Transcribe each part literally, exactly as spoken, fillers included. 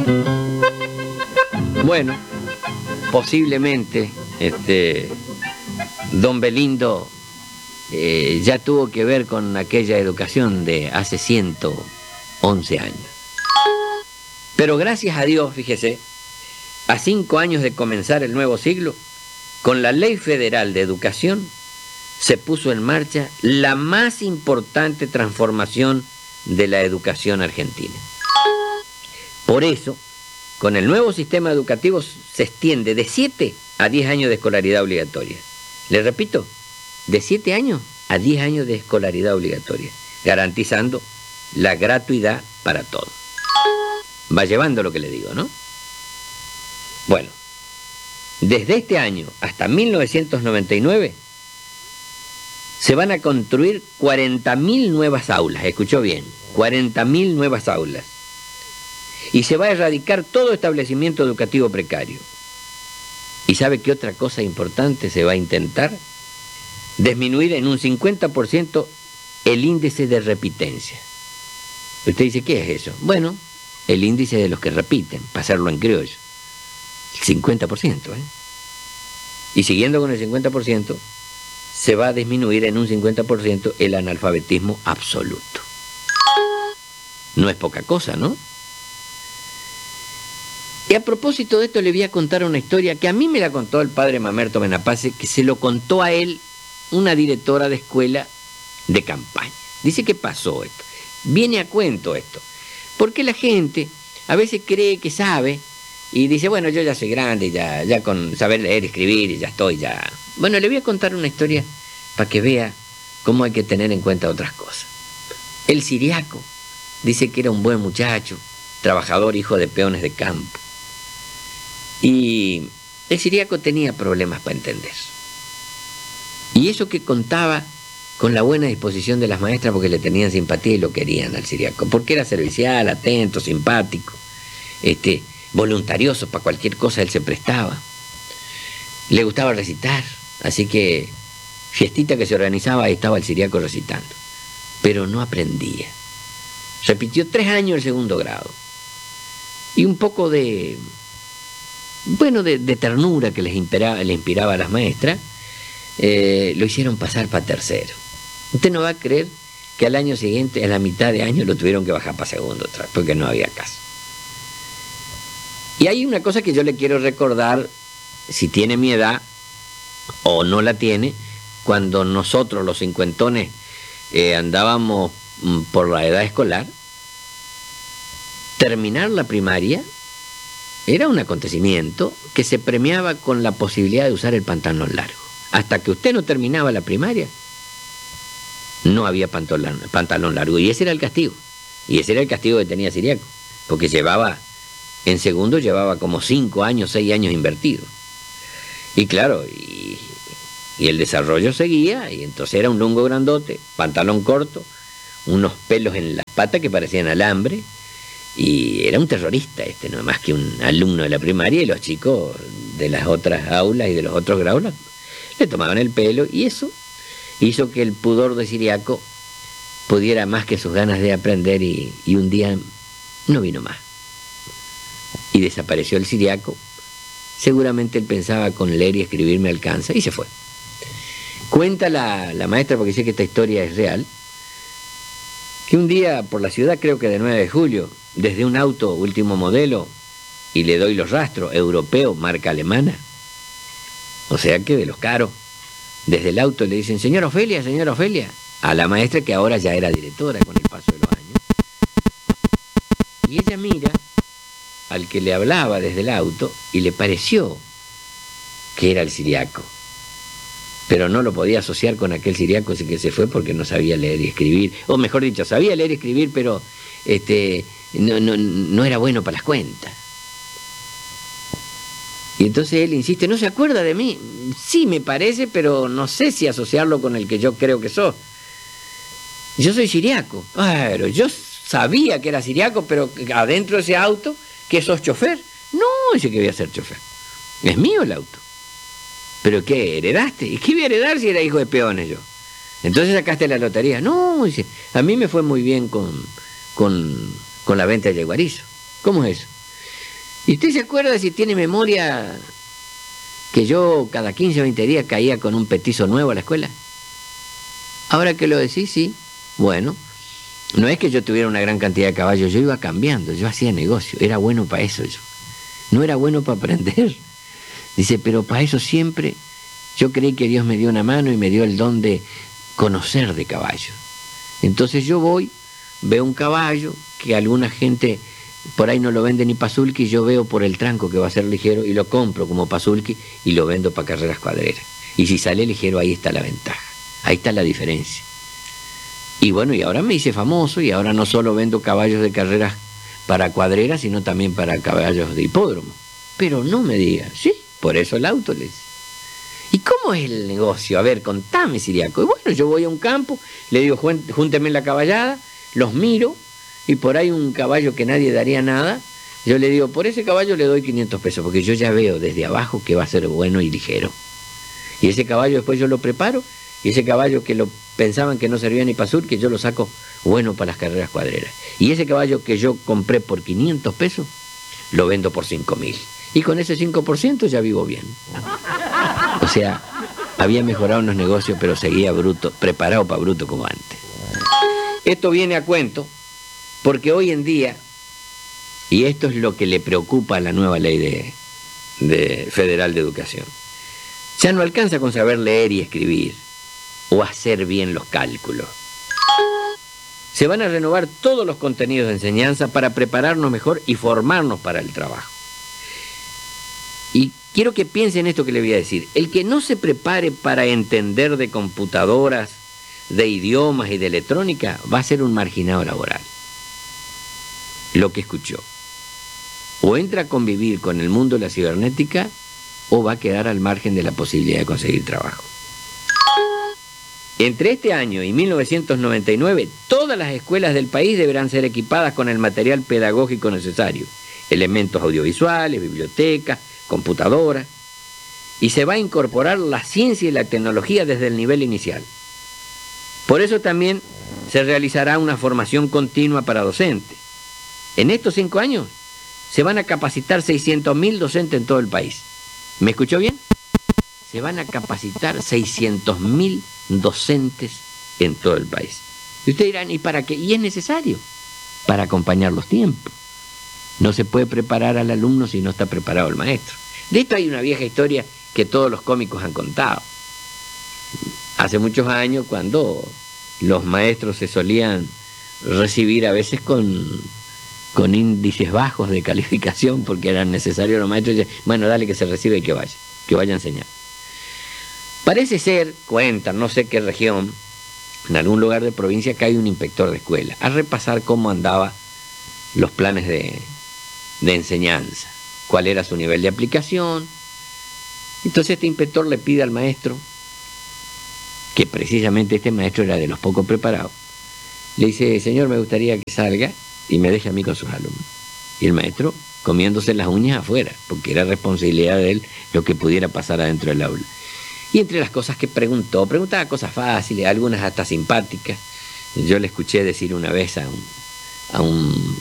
Bueno, posiblemente este, don Belindo eh, ya tuvo que ver con aquella educación de hace ciento once años. Pero gracias a Dios, fíjese, a cinco años de comenzar el nuevo siglo, con la Ley Federal de Educación, se puso en marcha la más importante transformación de la educación argentina. Por eso, con el nuevo sistema educativo se extiende de siete a diez años de escolaridad obligatoria. Les repito, de siete años a diez años de escolaridad obligatoria, garantizando la gratuidad para todos. Va llevando lo que le digo, ¿no? Bueno, desde este año hasta mil novecientos noventa y nueve se van a construir cuarenta mil nuevas aulas, escuchó bien, cuarenta mil nuevas aulas. Y se va a erradicar todo establecimiento educativo precario. ¿Y sabe qué otra cosa importante se va a intentar? Disminuir en un cincuenta por ciento el índice de repitencia. Usted dice, ¿qué es eso? Bueno, el índice de los que repiten, para hacerlo en criollo. El cincuenta por ciento, ¿eh? Y siguiendo con el cincuenta por ciento, se va a disminuir en un cincuenta por ciento el analfabetismo absoluto. No es poca cosa, ¿no? Y a propósito de esto le voy a contar una historia que a mí me la contó el padre Mamerto Benapace, que se lo contó a él una directora de escuela de campaña. Dice que pasó esto. Viene a cuento esto. Porque la gente a veces cree que sabe y dice, bueno, yo ya soy grande, ya, ya con saber leer y escribir y ya estoy, ya... Bueno, le voy a contar una historia para que vea cómo hay que tener en cuenta otras cosas. El Ciriaco dice que era un buen muchacho, trabajador, hijo de peones de campo. Y el Ciriaco tenía problemas para entender. Y eso que contaba con la buena disposición de las maestras porque le tenían simpatía y lo querían al Ciriaco, porque era servicial, atento, simpático, este, voluntarioso para cualquier cosa él se prestaba. Le gustaba recitar, así que fiestita que se organizaba ahí estaba el Ciriaco recitando. Pero no aprendía. Repitió tres años el segundo grado. Y un poco de... bueno, de, de ternura que les inspiraba, le inspiraba a las maestras, eh, lo hicieron pasar para tercero. Usted no va a creer que al año siguiente, a la mitad de año, lo tuvieron que bajar para segundo otra vez, porque no había caso. Y hay una cosa que yo le quiero recordar, si tiene mi edad, o no la tiene, cuando nosotros, los cincuentones, eh, andábamos mm, por la edad escolar, terminar la primaria era un acontecimiento que se premiaba con la posibilidad de usar el pantalón largo. Hasta que usted no terminaba la primaria, no había pantalón, pantalón largo. Y ese era el castigo. Y ese era el castigo que tenía Ciriaco. Porque llevaba, en segundo llevaba como cinco años, seis años invertidos. Y claro, y, y el desarrollo seguía, y entonces era un lungo grandote, pantalón corto, unos pelos en las patas que parecían alambre. Y era un terrorista este, no más que un alumno de la primaria, y los chicos de las otras aulas y de los otros grados le tomaban el pelo, y eso hizo que el pudor de Ciriaco pudiera más que sus ganas de aprender, y, y un día no vino más. Y desapareció el Ciriaco. Seguramente él pensaba con leer y escribir me alcanza, y se fue. Cuenta la, la maestra, porque sé que esta historia es real, que un día por la ciudad, creo que de nueve de julio, desde un auto último modelo, y le doy los rastros, europeo, marca alemana, o sea que de los caros, desde el auto le dicen, señora Ofelia, señora Ofelia, a la maestra que ahora ya era directora con el paso de los años. Y ella mira al que le hablaba desde el auto y le pareció que era el Ciriaco, pero no lo podía asociar con aquel Ciriaco que se fue porque no sabía leer y escribir, o mejor dicho, sabía leer y escribir, pero este, no, no, no era bueno para las cuentas. Y entonces él insiste, ¿no se acuerda de mí? Sí, me parece, pero no sé si asociarlo con el que yo creo que sos. Yo soy Ciriaco. Claro, yo sabía que era Ciriaco, pero adentro de ese auto, ¿que sos chofer? No, dice que voy a ser chofer. Es mío el auto. ¿Pero qué, heredaste? ¿Y qué voy a heredar si era hijo de peones yo? Entonces sacaste la lotería. No, dice, a mí me fue muy bien con, con, con la venta de yeguarizo. ¿Cómo es eso? ¿Y usted se acuerda, si tiene memoria, que yo cada quince o veinte días caía con un petizo nuevo a la escuela? Ahora que lo decís, sí. Bueno, no es que yo tuviera una gran cantidad de caballos, yo iba cambiando, yo hacía negocio, era bueno para eso yo. No era bueno para aprender. Dice, pero para eso siempre yo creí que Dios me dio una mano y me dio el don de conocer de caballos. Entonces yo voy, veo un caballo que alguna gente por ahí no lo vende ni pasulqui, yo veo por el tranco que va a ser ligero y lo compro como pasulqui y lo vendo para carreras cuadreras. Y si sale ligero, ahí está la ventaja, ahí está la diferencia. Y bueno, y ahora me hice famoso y ahora no solo vendo caballos de carreras para cuadreras, sino también para caballos de hipódromo. Pero no me digas, sí, por eso el auto les. ¿Y cómo es el negocio? A ver, contame, Siriaco. Y bueno, yo voy a un campo, le digo, júnteme la caballada, los miro, y por ahí un caballo que nadie daría nada, yo le digo, por ese caballo le doy quinientos pesos, porque yo ya veo desde abajo que va a ser bueno y ligero. Y ese caballo después yo lo preparo, y ese caballo que lo pensaban que no servía ni para sur, que yo lo saco bueno para las carreras cuadreras. Y ese caballo que yo compré por quinientos pesos, lo vendo por cinco mil. Y con ese cinco por ciento ya vivo bien. O sea, había mejorado los negocios, pero seguía bruto, preparado para bruto como antes. Esto viene a cuento porque hoy en día, y esto es lo que le preocupa a la nueva ley de, de federal de educación, ya no alcanza con saber leer y escribir o hacer bien los cálculos. Se van a renovar todos los contenidos de enseñanza para prepararnos mejor y formarnos para el trabajo. Y quiero que piensen esto que le voy a decir. El que no se prepare para entender de computadoras, de idiomas y de electrónica, va a ser un marginado laboral. Lo que escuchó. O entra a convivir con el mundo de la cibernética, o va a quedar al margen de la posibilidad de conseguir trabajo. Entre este año y mil novecientos noventa y nueve, todas las escuelas del país deberán ser equipadas con el material pedagógico necesario, elementos audiovisuales, bibliotecas, computadoras, y se va a incorporar la ciencia y la tecnología desde el nivel inicial. Por eso también se realizará una formación continua para docentes. En estos cinco años se van a capacitar seiscientos mil docentes en todo el país. ¿Me escuchó bien? Se van a capacitar seiscientos mil docentes en todo el país. Y ustedes dirán, ¿y para qué? Y es necesario, para acompañar los tiempos. No se puede preparar al alumno si no está preparado el maestro. De esto hay una vieja historia que todos los cómicos han contado. Hace muchos años, cuando los maestros se solían recibir a veces con, con índices bajos de calificación, porque eran necesarios los maestros, y decían, bueno, dale que se reciba y que vaya, que vaya a enseñar. Parece ser, cuentan, no sé qué región, en algún lugar de provincia, que hay un inspector de escuela, a repasar cómo andaban los planes de, de enseñanza, cuál era su nivel de aplicación. Entonces este inspector le pide al maestro, que precisamente este maestro era de los poco preparados, le dice, señor, me gustaría que salga y me deje a mí con sus alumnos. Y el maestro comiéndose las uñas afuera, porque era responsabilidad de él lo que pudiera pasar adentro del aula. Y entre las cosas que preguntó, preguntaba cosas fáciles, algunas hasta simpáticas. Yo le escuché decir una vez a un, a un,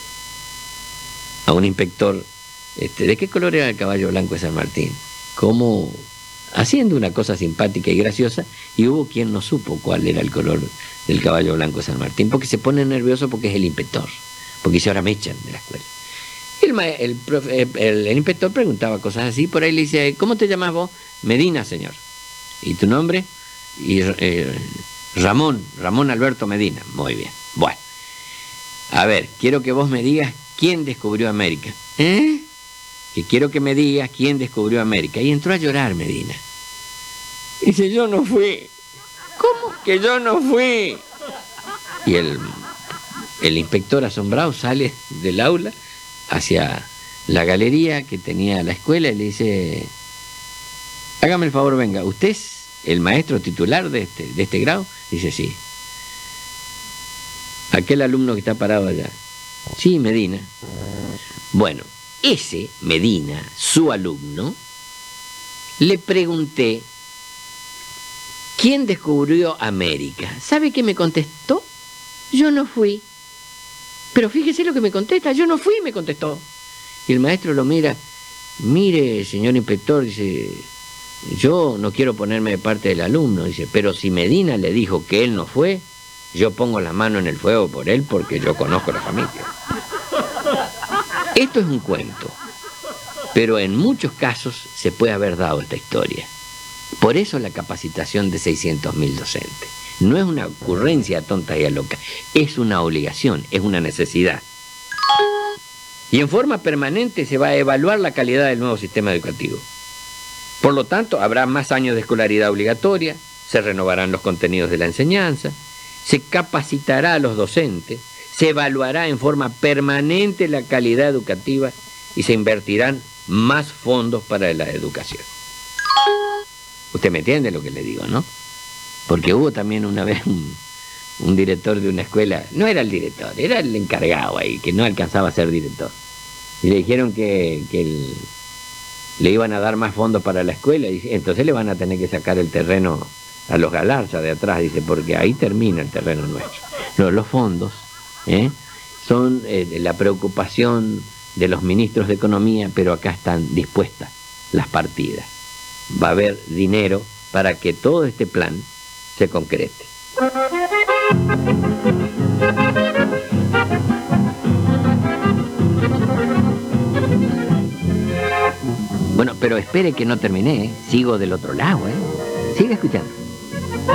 a un inspector, este, ¿de qué color era el caballo blanco de San Martín? Como haciendo una cosa simpática y graciosa, y hubo quien no supo cuál era el color del caballo blanco de San Martín, porque se pone nervioso porque es el inspector, porque dice, ahora me echan de la escuela. El, el, el, el inspector preguntaba cosas así, por ahí le dice, ¿cómo te llamas vos? Medina, señor. ¿Y tu nombre? Y, eh, Ramón, Ramón Alberto Medina. Muy bien. Bueno, a ver, quiero que vos me digas quién descubrió América. ¿Eh? Que quiero que me digas quién descubrió América. Y entró a llorar Medina. Y dice, yo no fui. ¿Cómo que yo no fui? Y el, el inspector asombrado sale del aula hacia la galería que tenía la escuela y le dice, hágame el favor, venga, ¿usted es el maestro titular de este, de este grado? Dice, sí. Aquel alumno que está parado allá. Sí, Medina. Bueno, ese Medina, su alumno, le pregunté, ¿quién descubrió América? ¿Sabe qué me contestó? Yo no fui. Pero fíjese lo que me contesta, yo no fui, me contestó. Y el maestro lo mira, mire, señor inspector, dice, yo no quiero ponerme de parte del alumno, dice, pero si Medina le dijo que él no fue, yo pongo la mano en el fuego por él porque yo conozco la familia. Esto es un cuento, pero en muchos casos se puede haber dado esta historia. Por eso la capacitación de seiscientos mil docentes. No es una ocurrencia tonta y a loca, es una obligación, es una necesidad. Y en forma permanente se va a evaluar la calidad del nuevo sistema educativo. Por lo tanto, habrá más años de escolaridad obligatoria, se renovarán los contenidos de la enseñanza, se capacitará a los docentes, se evaluará en forma permanente la calidad educativa y se invertirán más fondos para la educación. Usted me entiende lo que le digo, ¿no? Porque hubo también una vez un, un director de una escuela, no era el director, era el encargado ahí, que no alcanzaba a ser director. Y le dijeron que, que el, le iban a dar más fondos para la escuela, y entonces le van a tener que sacar el terreno a los Galarza de atrás, dice, porque ahí termina el terreno nuestro. No, los fondos ¿eh? son eh, la preocupación de los ministros de Economía, pero acá están dispuestas las partidas. Va a haber dinero para que todo este plan se concrete. Bueno, pero espere que no terminé, ¿eh? Sigo del otro lado, ¿eh? Siga escuchando.